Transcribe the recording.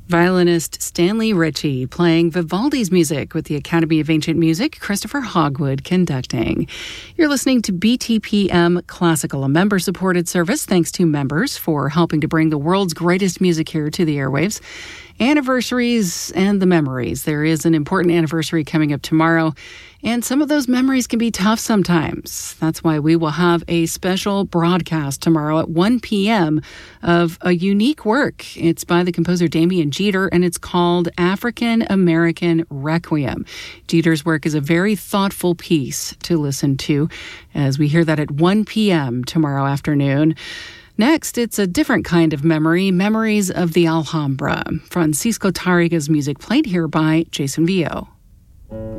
Violinist Stanley Ritchie playing Vivaldi's music with the Academy of Ancient Music, Christopher Hogwood conducting. You're listening to BTPM Classical, a member-supported service. Thanks to members for helping to bring the world's greatest music here to the airwaves. Anniversaries and the memories. There is an important anniversary coming up tomorrow, and some of those memories can be tough sometimes. That's why we will have a special broadcast tomorrow at 1 p.m. of a unique work. It's by the composer Damien Jeter, and it's called African American Requiem. Jeter's work is a very thoughtful piece to listen to as we hear that at 1 p.m. tomorrow afternoon. Next, it's a different kind of memory, Memories of the Alhambra. Francisco Tárrega's music played here by Jason Vio.